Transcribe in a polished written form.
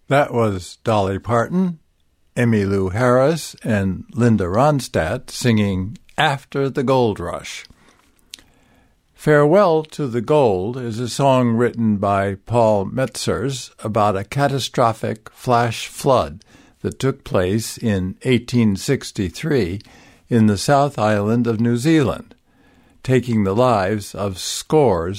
That was Dolly Parton, Emmylou Harris, and Linda Ronstadt singing After the Gold Rush. Farewell to the Gold is a song written by Paul Metzers about a catastrophic flash flood that took place in 1863 in the South Island of New Zealand, taking the lives of scores